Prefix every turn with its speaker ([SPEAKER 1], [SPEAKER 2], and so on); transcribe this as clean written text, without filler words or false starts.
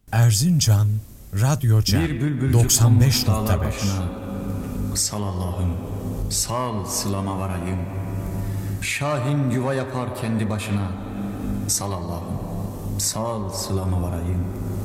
[SPEAKER 1] Erzincan Radyo Cem
[SPEAKER 2] Bir bülbülcük konmuş dağlar
[SPEAKER 1] 95.5.
[SPEAKER 2] başına. Sal Allah'ım, sal sılama varayım. Şahin yuva yapar kendi başına. Sal Allah'ım, sal sılama varayım.